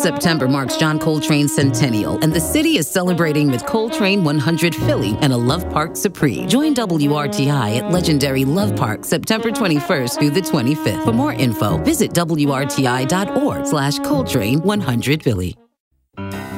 September marks John Coltrane's centennial, and the city is celebrating with Coltrane 100 Philly and a Love Park Supreme. Join WRTI at legendary Love Park September 21st through the 25th. For more info, visit WRTI.org/Coltrane 100 Philly.